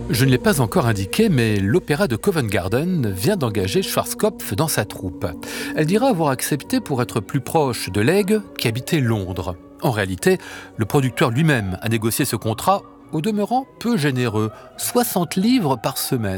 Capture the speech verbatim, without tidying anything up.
Je ne l'ai pas encore indiqué, mais l'opéra de Covent Garden vient d'engager Schwarzkopf dans sa troupe. Elle dira avoir accepté pour être plus proche de Legge, qui habitait Londres. En réalité, le producteur lui-même a négocié ce contrat, au demeurant peu généreux, soixante livres par semaine.